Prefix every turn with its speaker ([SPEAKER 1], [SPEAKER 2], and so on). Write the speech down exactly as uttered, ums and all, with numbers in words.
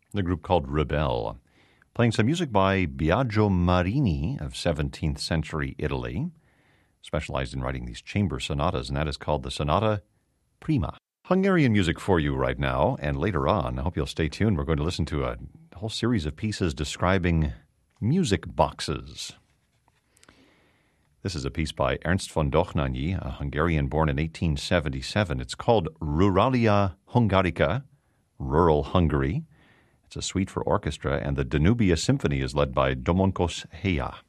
[SPEAKER 1] the group called Rebel. Playing some music by Biagio Marini of seventeenth century Italy, specialized in writing these chamber sonatas, and that is called the Sonata Prima. Hungarian music for you right now, and later on, I hope you'll stay tuned, we're going to listen to a whole series of pieces describing music boxes. This is a piece by Ernst von Dochnányi, a Hungarian born in eighteen seventy-seven. It's called Ruralia Hungarica, Rural Hungary. It's a suite for orchestra, and the Danubia Symphony is led by Domonkos Heya.